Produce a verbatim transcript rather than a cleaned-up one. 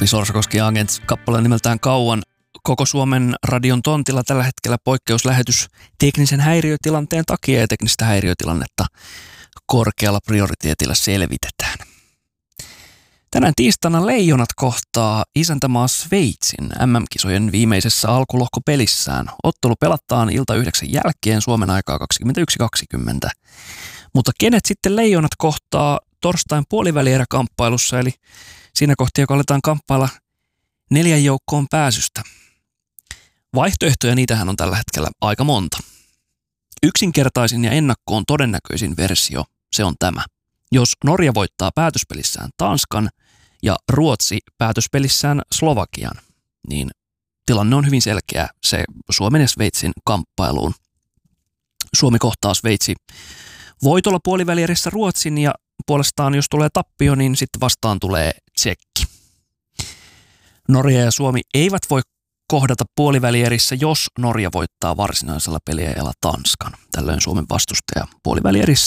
Tappi Sorsakoski Agents kappale nimeltään Kauan. Koko Suomen radion tontilla tällä hetkellä poikkeuslähetys teknisen häiriötilanteen takia ja teknistä häiriötilannetta korkealla prioriteetilla selvitetään. Tänään tiistaina Leijonat kohtaa isäntämaa Sveitsin äm äm-kisojen viimeisessä alkulohkopelissään. Ottelu pelataan ilta yhdeksän jälkeen Suomen aikaa kaksikymmentäyksi kaksikymmentä. Mutta kenet sitten Leijonat kohtaa torstain puolivälieräkamppailussa, eli siinä kohti, joka aletaan kamppailla neljän joukkoon pääsystä. Vaihtoehtoja niitähän on tällä hetkellä aika monta. Yksinkertaisin ja ennakkoon todennäköisin versio, se on tämä. Jos Norja voittaa päätöspelissään Tanskan ja Ruotsi päätöspelissään Slovakian, niin tilanne on hyvin selkeä se Suomen ja Sveitsin kamppailuun. Suomi kohtaa Sveitsi voitolla puolivälierissä Ruotsin ja puolestaan jos tulee tappio, niin sitten vastaan tulee Tsekki. Norja ja Suomi eivät voi kohdata puolivälierissä, jos Norja voittaa varsinaisella peliajalla Tanskan. Tällöin Suomen vastustaja puolivälierissä